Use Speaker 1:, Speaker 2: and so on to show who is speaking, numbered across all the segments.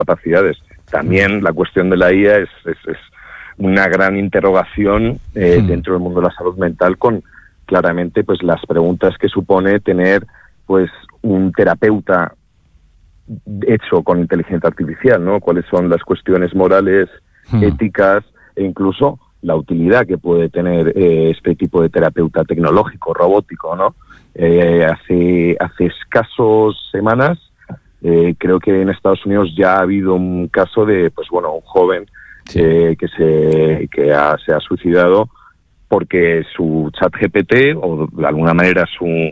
Speaker 1: capacidades. También la cuestión de la IA es una gran interrogación dentro del mundo de la salud mental, con claramente pues las preguntas que supone tener pues un terapeuta hecho con inteligencia artificial, ¿no? Cuáles son las cuestiones morales, éticas e incluso la utilidad que puede tener este tipo de terapeuta tecnológico, robótico, ¿no? Hace escasos semanas creo que en Estados Unidos ya ha habido un caso de, pues bueno, un joven que se ha suicidado porque su ChatGPT, o de alguna manera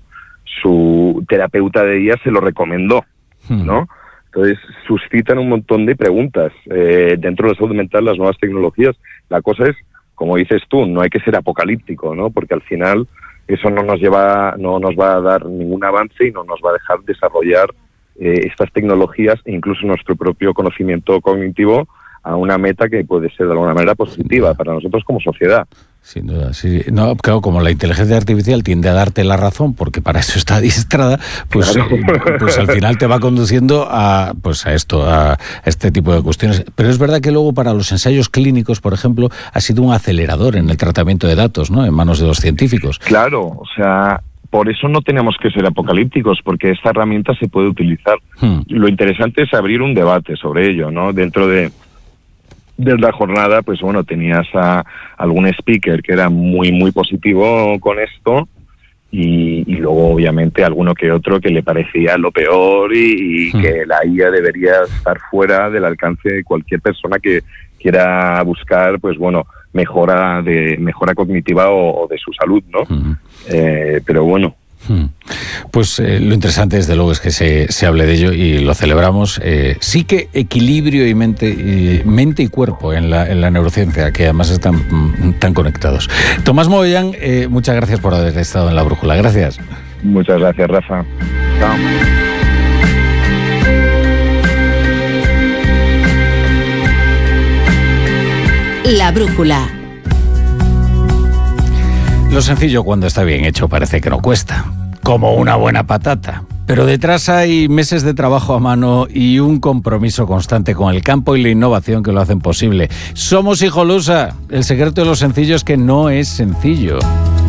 Speaker 1: su terapeuta de IA, se lo recomendó, ¿no? Entonces suscitan un montón de preguntas dentro de la salud mental, las nuevas tecnologías. La cosa es, como dices tú, no hay que ser apocalíptico, ¿no? Porque al final eso no nos va a dar ningún avance y no nos va a dejar desarrollar estas tecnologías e incluso nuestro propio conocimiento cognitivo a una meta que puede ser de alguna manera positiva para nosotros como sociedad.
Speaker 2: Sin duda, sí. No, claro, como la inteligencia artificial tiende a darte la razón, porque para eso está adiestrada, pues, claro. Pues al final te va conduciendo a este tipo de cuestiones. Pero es verdad que luego para los ensayos clínicos, por ejemplo, ha sido un acelerador en el tratamiento de datos, ¿no? En manos de los científicos.
Speaker 1: Claro, o sea, por eso no tenemos que ser apocalípticos, porque esta herramienta se puede utilizar. Lo interesante es abrir un debate sobre ello, ¿no? Dentro de la jornada, pues bueno, tenías a algún speaker que era muy, muy positivo con esto y luego obviamente alguno que otro que le parecía lo peor y que la IA debería estar fuera del alcance de cualquier persona que quiera buscar, pues bueno, mejora cognitiva o de su salud, ¿no? Pero bueno.
Speaker 2: Pues lo interesante desde luego es que se hable de ello y lo celebramos. Sí que equilibrio y mente y cuerpo en la neurociencia, que además están tan conectados. Tomás Mogollán, muchas gracias por haber estado en La Brújula. Gracias.
Speaker 1: Muchas gracias, Rafa. Chao.
Speaker 3: La Brújula.
Speaker 2: Lo sencillo cuando está bien hecho parece que no cuesta, como una buena patata. Pero detrás hay meses de trabajo a mano y un compromiso constante con el campo y la innovación que lo hacen posible. Somos Hijolusa. El secreto de lo sencillo es que no es sencillo.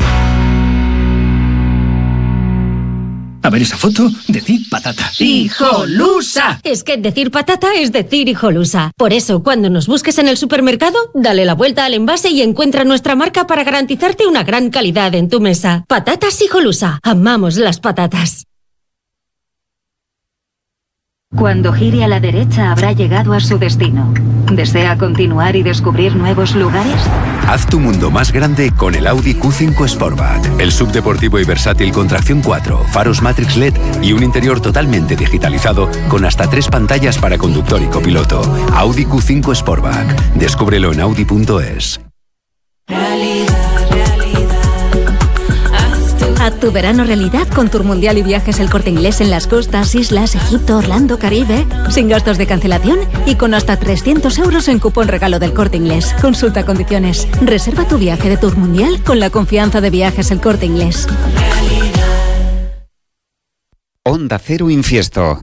Speaker 4: A ver esa foto, decir patata.
Speaker 5: ¡Hijolusa! Es que decir patata es decir Hijolusa. Por eso, cuando nos busques en el supermercado, dale la vuelta al envase y encuentra nuestra marca para garantizarte una gran calidad en tu mesa. Patatas Hijolusa. Amamos las patatas.
Speaker 6: Cuando gire a la derecha habrá llegado a su destino. ¿Desea continuar y descubrir nuevos lugares?
Speaker 7: Haz tu mundo más grande con el Audi Q5 Sportback. El subdeportivo y versátil con tracción 4, faros Matrix LED y un interior totalmente digitalizado con hasta 3 pantallas para conductor y copiloto. Audi Q5 Sportback. Descúbrelo en audi.es.
Speaker 8: Haz tu verano realidad con Tour Mundial y Viajes El Corte Inglés en las costas, islas, Egipto, Orlando, Caribe, sin gastos de cancelación y con hasta 300 euros en cupón regalo del Corte Inglés. Consulta condiciones. Reserva tu viaje de Tour Mundial con la confianza de Viajes El Corte Inglés.
Speaker 9: Onda Cero Infiesto.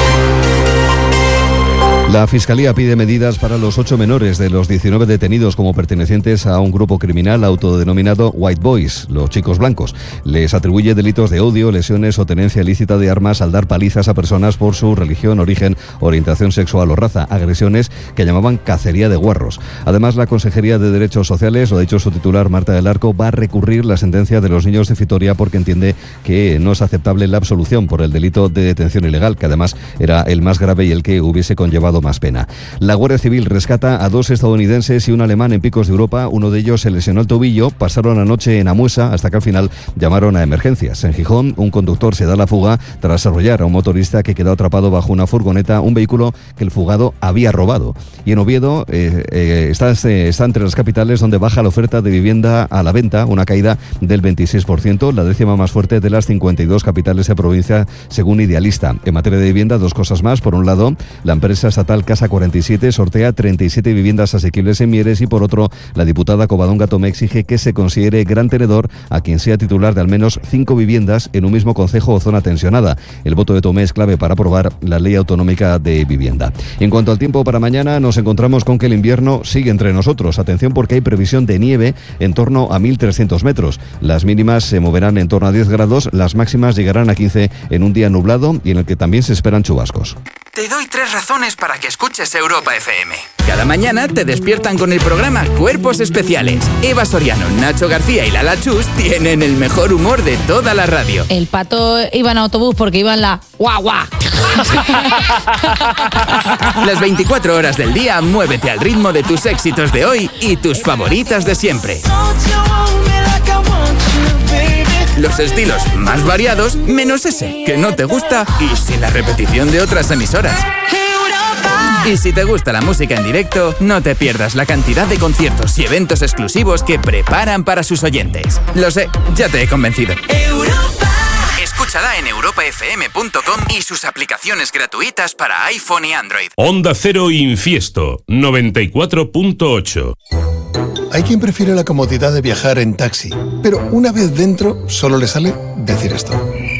Speaker 10: La Fiscalía pide medidas para los 8 menores de los 19 detenidos como pertenecientes a un grupo criminal autodenominado White Boys, los chicos blancos. Les atribuye delitos de odio, lesiones o tenencia ilícita de armas al dar palizas a personas por su religión, origen, orientación sexual o raza, agresiones que llamaban cacería de guarros. Además, la Consejería de Derechos Sociales, lo ha dicho su titular Marta del Arco, va a recurrir la sentencia de los niños de Vitoria porque entiende que no es aceptable la absolución por el delito de detención ilegal, que además era el más grave y el que hubiese conllevado más pena. La Guardia Civil rescata a 2 estadounidenses y un alemán en Picos de Europa. Uno de ellos se lesionó el tobillo, pasaron la noche en Amuesa hasta que al final llamaron a emergencias. En Gijón, un conductor se da la fuga tras arrollar a un motorista que quedó atrapado bajo una furgoneta, un vehículo que el fugado había robado. Y en Oviedo está entre las capitales donde baja la oferta de vivienda a la venta, una caída del 26%, la 10ª más fuerte de las 52 capitales de provincia según Idealista. En materia de vivienda, 2 cosas más. Por un lado, la empresa estatal estatal Casa 47 sortea 37 viviendas asequibles en Mieres y por otro, la diputada Covadonga Tomé exige que se considere gran tenedor a quien sea titular de al menos 5 viviendas en un mismo concejo o zona tensionada. El voto de Tomé es clave para aprobar la Ley Autonómica de Vivienda. En cuanto al tiempo para mañana, nos encontramos con que el invierno sigue entre nosotros. Atención porque hay previsión de nieve en torno a 1.300 metros. Las mínimas se moverán en torno a 10 grados, las máximas llegarán a 15 en un día nublado y en el que también se esperan chubascos.
Speaker 11: Te doy 3 razones para que escuches Europa FM. Cada mañana te despiertan con el programa Cuerpos Especiales. Eva Soriano, Nacho García y Lala Chus tienen el mejor humor de toda la radio.
Speaker 12: El Pato iba en autobús porque iba en la guagua.
Speaker 11: Las 24 horas del día, muévete al ritmo de tus éxitos de hoy y tus favoritas de siempre. Los estilos más variados, menos ese que no te gusta y sin la repetición de otras emisoras. Y si te gusta la música en directo, no te pierdas la cantidad de conciertos y eventos exclusivos que preparan para sus oyentes. Lo sé, ya te he convencido. Escúchala en europafm.com y sus aplicaciones gratuitas para iPhone y Android.
Speaker 13: Onda Cero Infiesto 94.8.
Speaker 14: Hay quien prefiere la comodidad de viajar en taxi, pero una vez dentro solo le sale decir esto.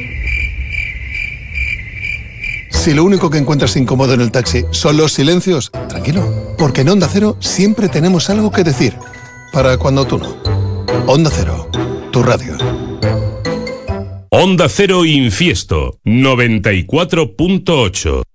Speaker 14: Si lo único que encuentras incómodo en el taxi son los silencios, tranquilo, porque en Onda Cero siempre tenemos algo que decir, para cuando tú no. Onda Cero, tu radio.
Speaker 13: Onda Cero Infiesto 94.8.